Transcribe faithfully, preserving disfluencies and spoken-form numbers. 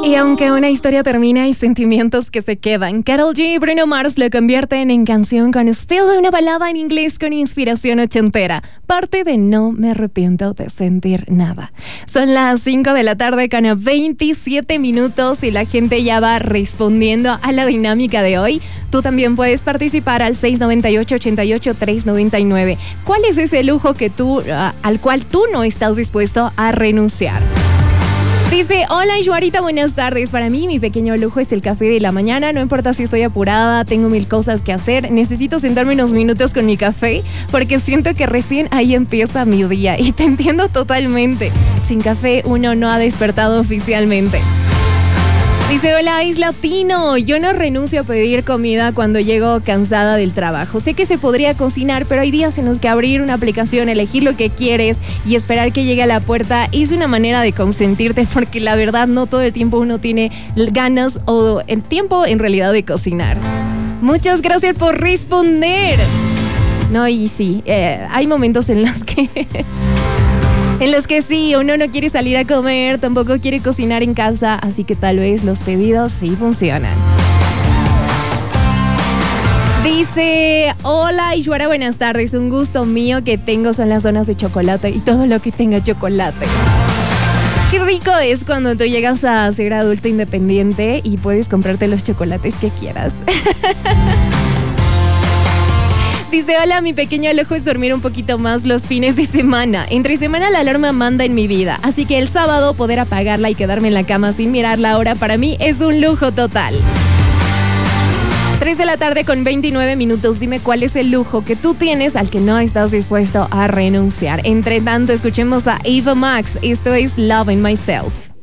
Y aunque una historia termina, hay sentimientos que se quedan. Karol G y Bruno Mars lo convierten en canción con estilo de una balada en inglés con inspiración ochentera. Parte de No me arrepiento de sentir nada. Son las cinco de la tarde con veintisiete minutos y la gente ya va respondiendo a la dinámica de hoy. Tú también puedes participar al seis nueve ocho, ocho ocho, tres nueve nueve. ¿Cuál es ese lujo que tú, uh, al cual tú no estás dispuesto a renunciar? Dice, hola Yuarita, buenas tardes. Para mí mi pequeño lujo es el café de la mañana. No importa si estoy apurada, tengo mil cosas que hacer. Necesito sentarme unos minutos con mi café porque siento que recién ahí empieza mi día. Y te entiendo totalmente. Sin café uno no ha despertado oficialmente. Dice, hola, es latino. Yo no renuncio a pedir comida cuando llego cansada del trabajo. Sé que se podría cocinar, pero hay días en los que abrir una aplicación, elegir lo que quieres y esperar que llegue a la puerta es una manera de consentirte, porque la verdad no todo el tiempo uno tiene ganas o el tiempo en realidad de cocinar. Muchas gracias por responder. No, y sí, eh, hay momentos en los que... En los que sí, uno no quiere salir a comer, tampoco quiere cocinar en casa, así que tal vez los pedidos sí funcionan. Dice, hola Ishwara, buenas tardes, un gusto mío que tengo son las donas de chocolate y todo lo que tenga chocolate. Qué rico es cuando tú llegas a ser adulto independiente y puedes comprarte los chocolates que quieras. Dice, hola, mi pequeño lujo es dormir un poquito más los fines de semana. Entre semana la alarma manda en mi vida, así que el sábado poder apagarla y quedarme en la cama sin mirar la hora para mí es un lujo total. tres de la tarde con veintinueve minutos. Dime cuál es el lujo que tú tienes al que no estás dispuesto a renunciar. Entre tanto, escuchemos a Ava Max. Esto es Loving Myself.